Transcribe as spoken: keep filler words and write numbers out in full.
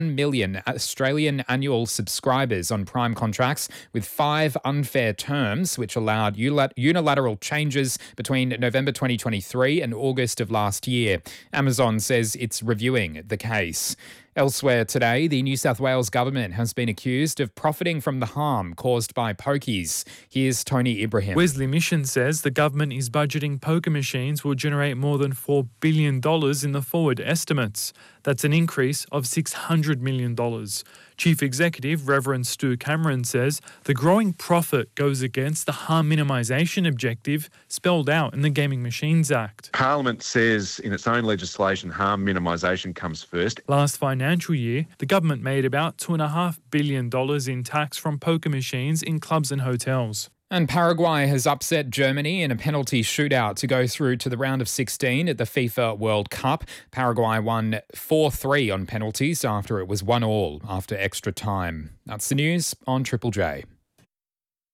million Australian annual subscribers on Prime contracts with five unfair terms, which allowed unilateral changes between November twenty twenty-three and August of last year. Amazon says it's reviewing the case. Elsewhere today, the New South Wales government has been accused of profiting from the harm caused by pokies. Here's Tony Ibrahim. Wesley Mission says the government is budgeting poker machines will generate more than four billion dollars in the forward estimates. That's an increase of six hundred million dollars. Chief Executive Reverend Stu Cameron says the growing profit goes against the harm minimisation objective spelled out in the Gaming Machines Act. Parliament says in its own legislation harm minimisation comes first. Last financial year, the government made about two point five billion dollars in tax from poker machines in clubs and hotels. And Paraguay has upset Germany in a penalty shootout to go through to the round of sixteen at the FIFA World Cup. Paraguay won four three on penalties after it was one all after extra time. That's the news on Triple J.